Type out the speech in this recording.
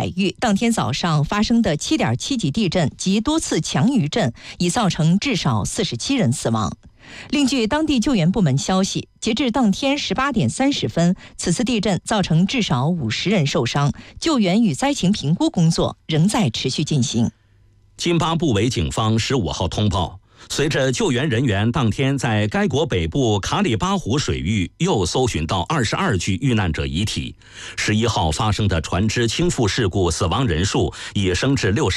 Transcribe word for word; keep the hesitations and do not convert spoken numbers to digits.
海域当天早上发生的 七点七 级地震及多次强余震，已造成至少四十七人死亡。另据当地救援部门消息，截至当天十八点三十分，此次地震造成至少五十人受伤，救援与灾情评估工作仍在持续进行。 津巴布韦警方十五号通报，随着救援人员当天在该国北部卡里巴湖水域又搜寻到二十二具遇难者遗体，十一号发生的船只倾覆事故死亡人数已升至六十。